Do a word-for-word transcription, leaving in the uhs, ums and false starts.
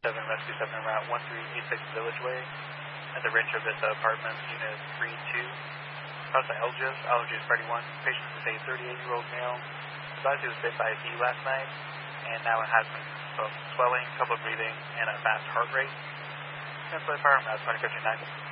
seven, Rescue seven, Route one three eight six Village Way, at the Rancho Vista Apartments, Unit three two. Casa Algios, Algios Party one. Patient is a thirty-eight-year-old male. Advised he was bit by a bee last night, and now it has some swelling, trouble breathing, and a fast heart rate. Cancel the fire, Route twenty fifty-nine.